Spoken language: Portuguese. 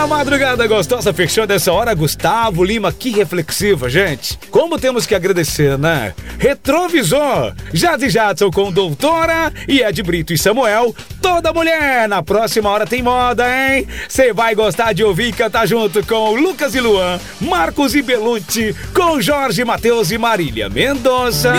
madrugada gostosa fechando essa hora. Gustavo Lima, que reflexiva, gente. Como temos que agradecer, né? Retrovisor, Jade Jadson com Doutora e Ed Brito e Samuel. Toda mulher, na próxima hora tem moda, hein? Você vai gostar de ouvir e cantar junto com Lucas e Luan, Marcos e Belucci, com Jorge Mateus e Marília Mendonça.